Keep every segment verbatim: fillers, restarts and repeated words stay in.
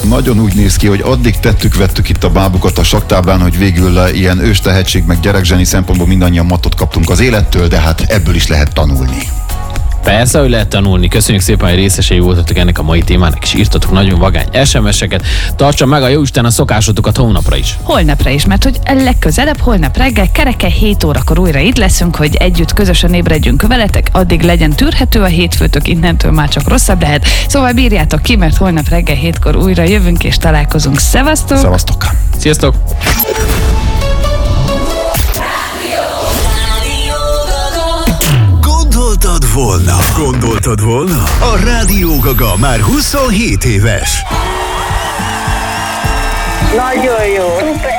nagyon úgy néz ki, hogy addig tettük-vettük itt a bábukat a saktáblán, hogy végül ilyen őstehetség meg gyerekzseni szempontból mindannyian mattot kaptunk az élettől, de hát ebből is lehet tanulni. Persze, hogy lehet tanulni. Köszönjük szépen, hogy részesei voltatok ennek a mai témának, és írtatok nagyon vagány es em es-eket. Tartsa meg a jóisten a szokásotokat holnapra is. Holnapra is, mert hogy legközelebb holnap reggel kereke hét órakor újra itt leszünk, hogy együtt közösen ébredjünk veletek, addig legyen tűrhető a hétfőtök, innentől már csak rosszabb lehet. Szóval bírjátok ki, mert holnap reggel hétkor újra jövünk és találkozunk. Szevasztok! Szevasztok! Sziasztok! Gondoltad volna? Gondoltad volna? A Rádió Gaga már huszonhét éves. Nagyon jó.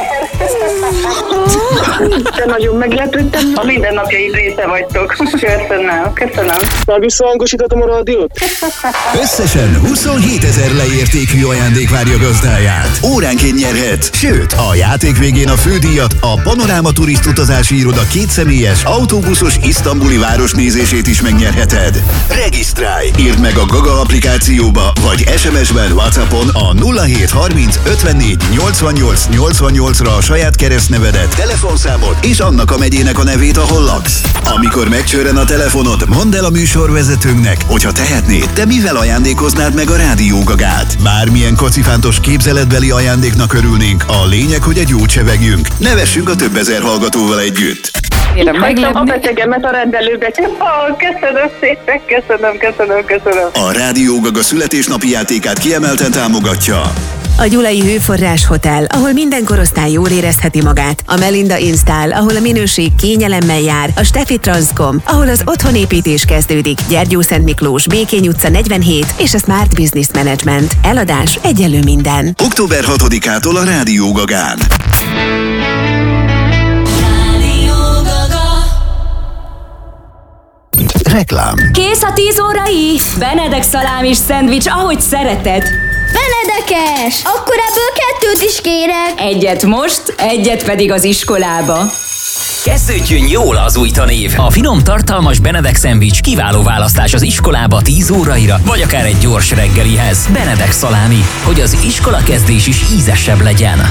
De nagyon meglepődtem. A mindennapjaim része vagytok. Köszönöm, köszönöm. Már visszahangosítottam a rádiót? Összesen huszonhétezer leértékű ajándék várja gazdáját. Óránként nyerhet, sőt, a játék végén a fődíjat, a Panoráma Turist utazási iroda kétszemélyes autóbuszos isztambuli városnézését is megnyerheted. Regisztrálj! Írd meg a Gaga applikációba, vagy es em es-ben, WhatsAppon a nulla hét harminc ötvennégy nyolcvannyolc nyolcvannyolcra a saját keresztnevedet, telefonszámot és annak a megyének a nevét, ahol laksz. Amikor megcsörren a telefonod, mondd el a műsorvezetőnknek, hogyha tehetnéd, de mivel ajándékoznád meg a Rádió Gagát? Bármilyen kocifántos képzeletbeli ajándéknak örülnénk, a lényeg, hogy egy jót csevegjünk. Nevessünk a több ezer hallgatóval együtt. Itt hagytam a betegemet a rendelőbe. Oh, köszönöm szépen, köszönöm, köszönöm, köszönöm. A Rádió Gaga születésnapi játékát kiemelten támogatja a Gyulai Hőforrás Hotel, ahol minden korosztály jól érezheti magát, a Melinda Install, ahol a minőség kényelemmel jár, a Steffi Transcom, ahol az otthonépítés kezdődik, Gyergyószent Miklós, Békény utca negyvenhét és a Smart Business Management. Eladás egyelő minden. október hatodikától a Rádió Gagán. Reklám. Kész a tíz órai? Benedek szalámis szendvics, ahogy szereted. Benedekes! Akkor ebből kettőt is kérek. Egyet most, egyet pedig az iskolába. Kezdődjön jól az új tanév. A finom, tartalmas Benedek szendvics kiváló választás az iskolába tíz óraira, vagy akár egy gyors reggelihez. Benedek szalámi, hogy az iskola kezdés is ízesebb legyen.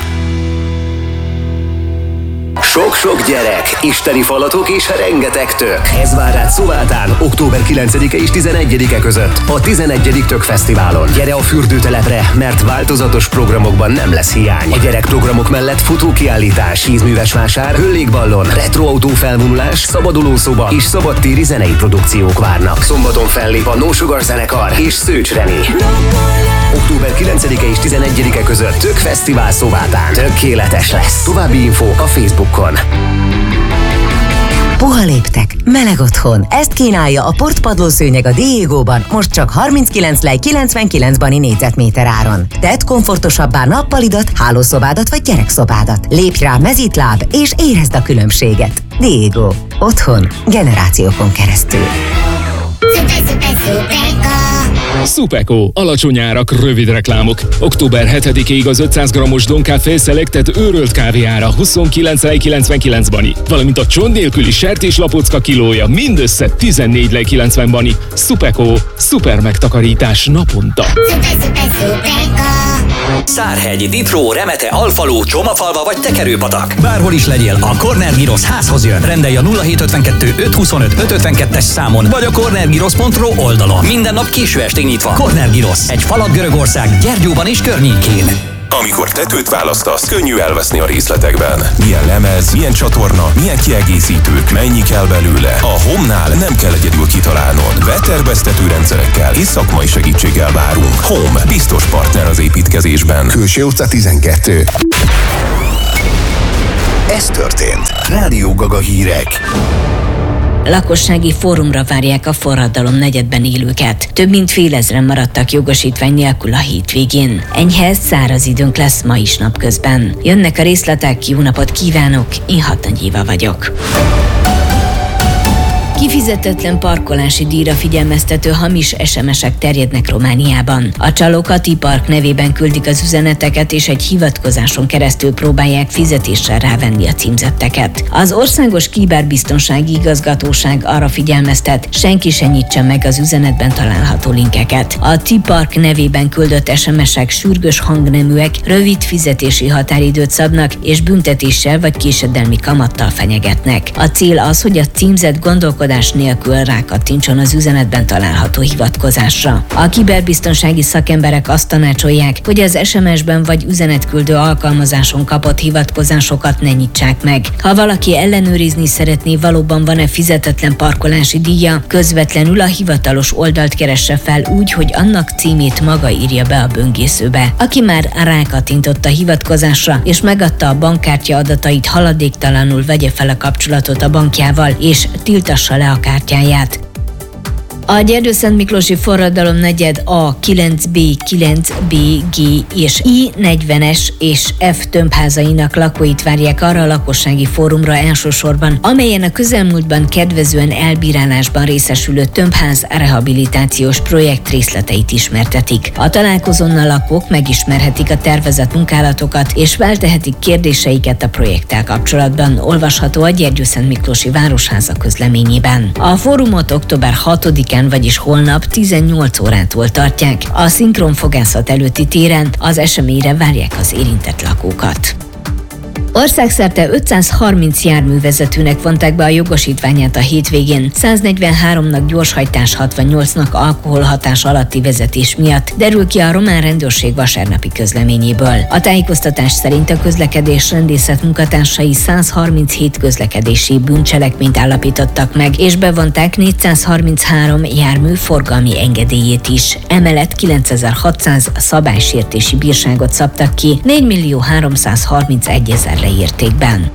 Sok-sok gyerek, isteni falatok és rengeteg tök. Ez vár rád Szovátán október kilencedike és tizenegyedike között a tizenegyedik Tök Fesztiválon. Gyere a fürdőtelepre, mert változatos programokban nem lesz hiány. A gyerekprogramok mellett futókiállítás, kézműves vásár, hőlégballon, retroautó felvonulás, szabadulószoba és szabadtéri zenei produkciók várnak. Szombaton fellép a No Sugar zenekar és Szőcs Reni. október kilencedike és tizenegyedike között Tök Fesztivál Szovátán. Tökéletes lesz. További info a Facebookon. Puha léptek, meleg otthon. Ezt kínálja a portpadlószőnyeg a Diegóban, most csak harminckilenc lej kilencvenkilenc bani négyzetméter áron. Tedd komfortosabbá nappalidat, hálószobádat vagy gyerekszobádat. Lépj rá mezitláb és érezd a különbséget. Diego. Otthon. Generációkon keresztül. Szuper, szuper, szuperka! Szupeko. Alacsony árak, rövid reklámok. október hetedikéig az ötszáz grammos Don Café Selected őrölt kávé ára huszonkilenc lej kilencvenkilenc bani, valamint a csont nélküli sertéslapocka kilója mindössze tizennégy lej kilencven bani. Szupeko. Szuper megtakarítás naponta. Szuper, szuper, szuperka! Szárhegy, Ditró, Remete, Alfaló, Csomafalva vagy Tekerőpatak. Bárhol is legyél, a Corner Gyrosz házhoz jön. Rendelj a nulla hét ötvenkettő ötszázhuszonöt ötszázötvenkettes számon, vagy a cornergyrosz pont ro oldalon. Minden nap késő estig nyitva. Corner Gyrosz, egy falat Görögország, Gyergyóban és környékén. Amikor tetőt választasz, könnyű elveszni a részletekben. Milyen lemez, milyen csatorna, milyen kiegészítők, mennyi kell belőle. A Home-nál nem kell egyedül kitalálnod. Veterbeztető rendszerekkel és szakmai segítséggel várunk. Home, biztos partner az építkezésben. Külső utca tizenkettő. Ez történt. Rádió Gaga hírek. Lakossági fórumra várják a forradalom negyedben élőket. Több mint félezren maradtak jogosítvány nélkül a hétvégén. Enyhe, száraz időnk lesz ma is napközben. Jönnek a részletek, jó napot kívánok, én Hatnagy Éva vagyok. Kifizetetlen parkolási díjra figyelmeztető hamis es em esek terjednek Romániában. A csalók a T-Park nevében küldik az üzeneteket, és egy hivatkozáson keresztül próbálják fizetéssel rávenni a címzetteket. Az Országos Kiberbiztonsági Igazgatóság arra figyelmeztet, senki se nyitsa meg az üzenetben található linkeket. A T-Park nevében küldött es em esek sürgős hangneműek, rövid fizetési határidőt szabnak, és büntetéssel vagy késedelmi kamattal fenyegetnek. A cél az, hogy a címzett gondolkodás nélkül rákattintson az üzenetben található hivatkozásra. A kiberbiztonsági szakemberek azt tanácsolják, hogy az es em esben vagy üzenetküldő alkalmazáson kapott hivatkozásokat ne nyitsák meg. Ha valaki ellenőrizni szeretné, valóban van-e fizetetlen parkolási díja, közvetlenül a hivatalos oldalt keresse fel úgy, hogy annak címét maga írja be a böngészőbe. Aki már rákattintott a hivatkozásra és megadta a bankkártya adatait, haladéktalanul vegye fel a kapcsolatot a bankjával és tiltassa le a kártyáját. A Gyergyószentmiklósi Forradalom negyed A, kilenc B, kilenc B, G és I negyvenes és F tömbházainak lakóit várják arra a lakossági fórumra elsősorban, amelyen a közelmúltban kedvezően elbírálásban részesülő tömbház rehabilitációs projekt részleteit ismertetik. A találkozón a lakók megismerhetik a tervezett munkálatokat és feltehetik kérdéseiket a projekttel kapcsolatban, olvasható a Gyergyószentmiklósi Városháza közleményében. A fórumot október hatodikán, vagyis holnap tizennyolc órától tartják. A szinkronfogászat előtti téren az eseményre várják az érintett lakókat. Országszerte ötszázharminc járművezetőnek vonták be a jogosítványát a hétvégén, száznegyvenháromnak gyorshajtás, hatvannyolcnak alkoholhatás alatti vezetés miatt, derül ki a román rendőrség vasárnapi közleményéből. A tájékoztatás szerint a közlekedés rendészet munkatársai százharminchét közlekedési bűncselekményt állapítottak meg, és bevonták négyszázharminchárom jármű forgalmi engedélyét is. Emellett kilencezer-hatszáz szabálysértési bírságot szabtak ki négymillió háromszázharmincegyezer értékben.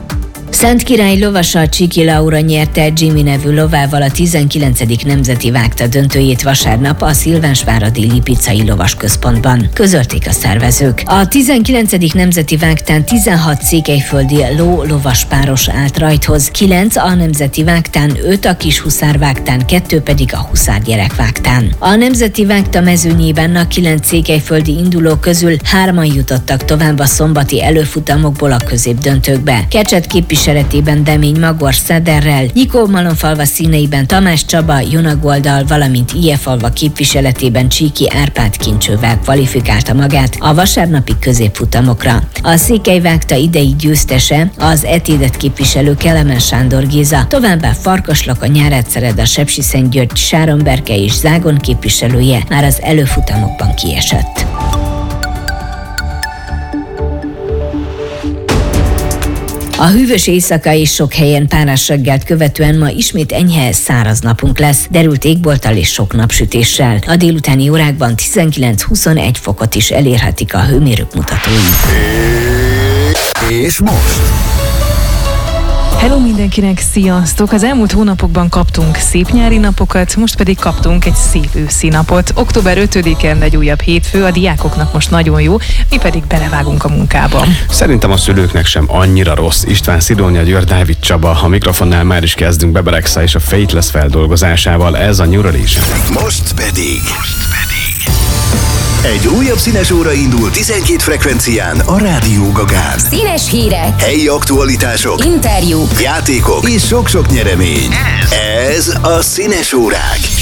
Szent Király lovasa Csiki Laura nyerte Jimmy nevű lovával a tizenkilencedik nemzeti vágta döntőjét vasárnap a Szilvánsváradi Lipicai Lovasközpontban, közölték a szervezők. A tizenkilencedik nemzeti vágtán tizenhat székelyföldi ló-lovas páros állt rajthoz, kilenc a nemzeti vágtán, öt a kis huszár vágtán, kettő pedig a huszár gyerek vágtán. A nemzeti vágta mezőnyében a kilenc székelyföldi induló közül hárman jutottak tovább a szombati előfutamokból a középdöntőkbe. Kecset képviseletében Demény Magor Szederrel, Nyikó-Malomfalva színeiben Tamás Csaba Jonagoldal, valamint Ijefalva képviseletében Csíki Árpád Kincsővel kvalifikálta magát a vasárnapi középfutamokra. A székelyvágta idei győztese az etédet képviselő Kelemen Sándor Géza, továbbá Farkas Laka, Nyárát Szereda, Sepsiszentgyörgy, Sáron Berke és Zágon képviselője már az előfutamokban kiesett. A hűvös éjszaka és sok helyen párás reggelt követően ma ismét enyhe száraz napunk lesz, derült égbolttal és sok napsütéssel. A délutáni órákban tizenkilenc-huszonegy fokot is elérhetik a hőmérők mutatói. És most? Hello mindenkinek, sziasztok! Az elmúlt hónapokban kaptunk szép nyári napokat, most pedig kaptunk egy szép őszi napot. október ötödikén egy újabb hétfő, a diákoknak most nagyon jó, mi pedig belevágunk a munkába. Szerintem a szülőknek sem annyira rossz. István Szidónia, Győr, Dávid Csaba, a mikrofonnál már is kezdünk Beberexa és a Faithless feldolgozásával, ez a Neuroration. Most pedig... Most pedig... Egy újabb színes óra indul tizenkét frekvencián a Rádió Gagán. Színes hírek, helyi aktualitások, interjúk, játékok és sok-sok nyeremény. Ez a Színes Órák.